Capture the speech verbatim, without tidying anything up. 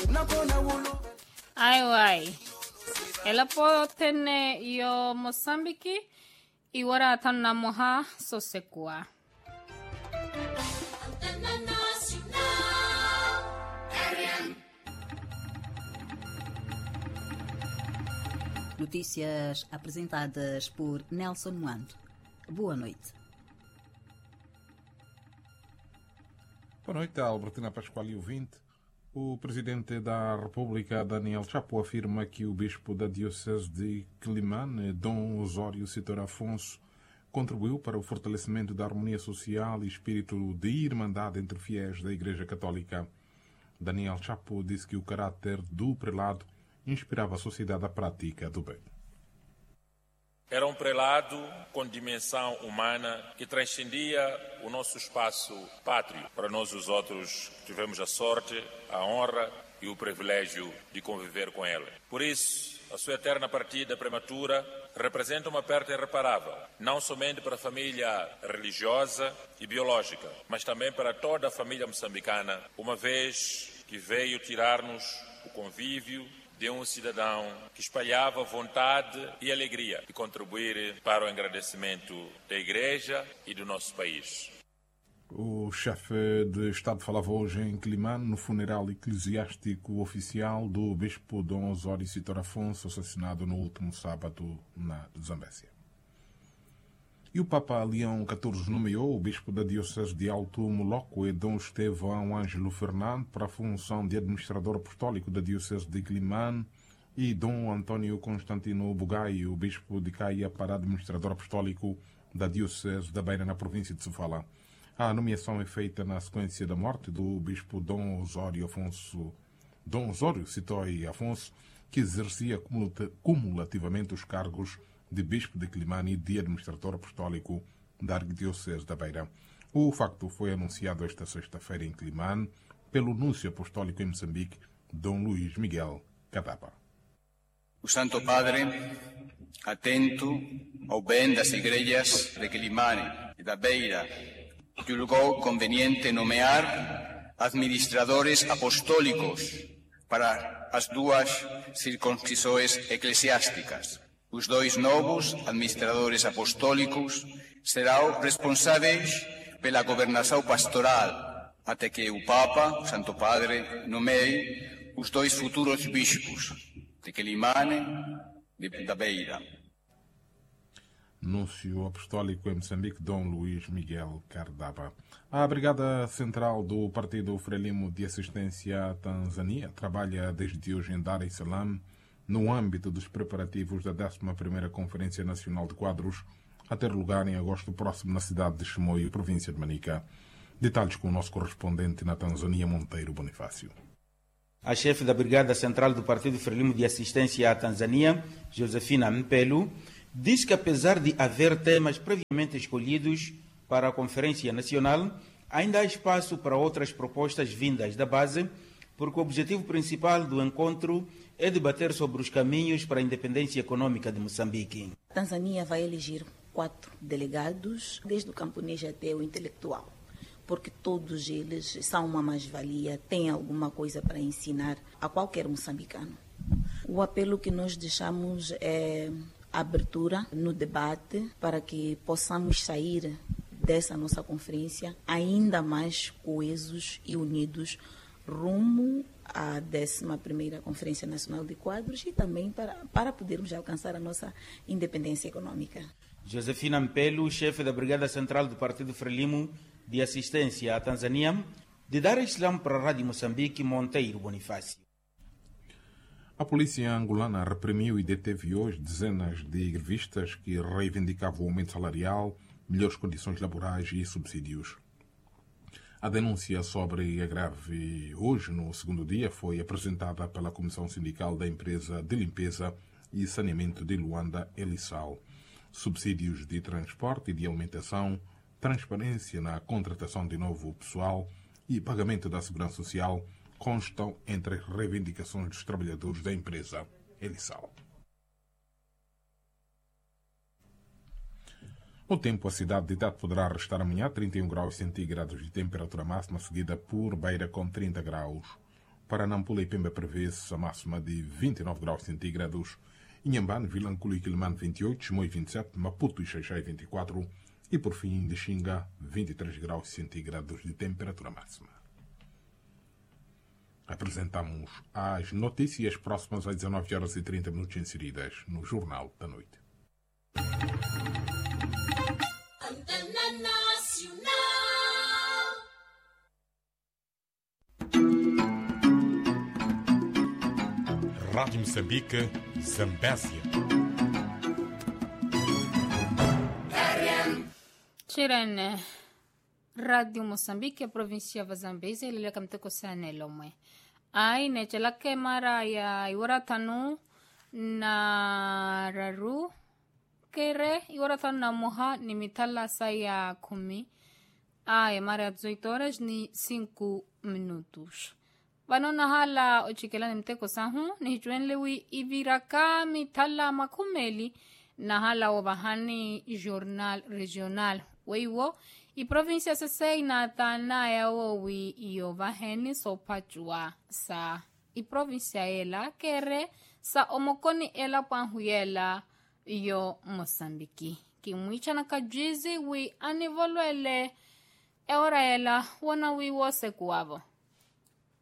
Ai, ai. Ela pode ter io Moçambique e ora tá na moha sosekua. Notícias apresentadas por Nelson Muando. Boa noite. Boa noite, Albertina Pascoal e ouvinte. O Presidente da República, Daniel Chapo, afirma que o Bispo da Diocese de Quelimane, Dom Osório Citor Afonso, contribuiu para o fortalecimento da harmonia social e espírito de irmandade entre fiéis da Igreja Católica. Daniel Chapo disse que o caráter do prelado inspirava a sociedade à prática do bem. Era um prelado com dimensão humana que transcendia o nosso espaço pátrio. Para nós os outros tivemos a sorte, a honra e o privilégio de conviver com ele. Por isso, a sua eterna partida prematura representa uma perda irreparável, não somente para a família religiosa e biológica, mas também para toda a família moçambicana, uma vez que veio tirar-nos o convívio de um cidadão que espalhava vontade e alegria e contribuir para o engrandecimento da Igreja e do nosso país. O chefe de Estado falava hoje em Quelimane no funeral eclesiástico oficial do Bispo Dom Osório Citor Afonso, assassinado no último sábado na Zambésia. E o Papa Leão catorze nomeou o Bispo da Diocese de Alto Moloco, Dom Estevão Ângelo Fernando, para a função de administrador apostólico da Diocese de Quelimane, e Dom António Constantino Bugai, o Bispo de Caia, para administrador apostólico da Diocese da Beira, na província de Sofala. A nomeação é feita na sequência da morte do Bispo Dom Osório Afonso, Dom Osório Citor Afonso, que exercia cumulativamente os cargos de Bispo de Quelimane e de Administrador Apostólico da Arquidiocese da Beira. O facto foi anunciado esta sexta-feira em Quelimane pelo Núncio Apostólico em Moçambique, Dom Luís Miguel Cadaba. O Santo Padre, atento ao bem das igrejas de Quelimane e da Beira, julgou conveniente nomear administradores apostólicos para as duas circuncisões eclesiásticas. Os dois novos administradores apostólicos serão responsáveis pela governação pastoral, até que o Papa, o Santo Padre, nomeie os dois futuros bispos, de Quelimane e da Beira. Núncio Apostólico em Moçambique, Dom Luís Miguel Cardaba. A Brigada Central do Partido Frelimo de Assistência à Tanzânia trabalha desde hoje em Dar es Salaam, no âmbito dos preparativos da décima primeira Conferência Nacional de Quadros, a ter lugar em agosto próximo na cidade de Chimoio, província de Manica. Detalhes com o nosso correspondente na Tanzânia, Monteiro Bonifácio. A chefe da Brigada Central do Partido Frelimo de Assistência à Tanzânia, Josefina Mpelu, diz que apesar de haver temas previamente escolhidos para a Conferência Nacional, ainda há espaço para outras propostas vindas da base, porque o objetivo principal do encontro é debater sobre os caminhos para a independência econômica de Moçambique. A Tanzânia vai eleger quatro delegados, desde o camponês até o intelectual, porque todos eles são uma mais-valia, têm alguma coisa para ensinar a qualquer moçambicano. O apelo que nós deixamos é abertura no debate para que possamos sair dessa nossa conferência ainda mais coesos e unidos rumo à décima primeira Conferência Nacional de Quadros e também para, para podermos alcançar a nossa independência econômica. Josefina Mpelu, chefe da Brigada Central do Partido Frelimo de Assistência à Tanzânia, de Dar es Salaam para a Rádio Moçambique, Monteiro Bonifácio. A polícia angolana reprimiu e deteve hoje dezenas de grevistas que reivindicavam o aumento salarial, melhores condições laborais e subsídios. A denúncia sobre a greve hoje, no segundo dia, foi apresentada pela Comissão Sindical da Empresa de Limpeza e Saneamento de Luanda, Elissal. Subsídios de transporte e de alimentação, transparência na contratação de novo pessoal e pagamento da segurança social constam entre as reivindicações dos trabalhadores da empresa Elissal. O tempo, a cidade de Tete poderá restar amanhã trinta e um graus centígrados de temperatura máxima, seguida por Beira com trinta graus. Para Nampula e Pemba prevê-se a máxima de vinte e nove graus centígrados. Inhambane, Vilanculo e Quilimane vinte e oito, Chimoio vinte e sete, Maputo e Xaixai vinte e quatro e por fim de Xinga vinte e três graus centígrados de temperatura máxima. Apresentamos as notícias próximas às dezenove horas e trinta minutos inseridas no Jornal da Noite. Rádio Moçambique, Zambésia. Chirene Radio Moçambique, província de Zambésia, ele é camte kosane lomwe. Ai ne chela ke mara ya iwaratanu na raru kere iwaratanu na moha ni mitala saya kumi. Ai mara dezoito horas ni cinco minutos. Bano na hala o chikela ni mteko sahu ni hichuen lewi iviraka mitala makumeli na hala o bahani jornal regional weiwo i província sesei na tana ya owi iyo baheni so pachua sa i província ela kere sa omokoni ela panhuyela iyo Moçambique ki mwicha na kajizi wi anivolwele eora ela wana wi wose kuwavo.